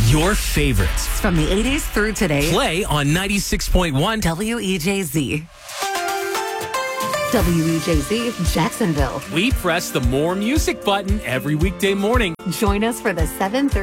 Your favorites. From the 80s through today. Play on 96.1 WEJZ. WEJZ, Jacksonville. We press the More Music button every weekday morning. Join us for the 7:30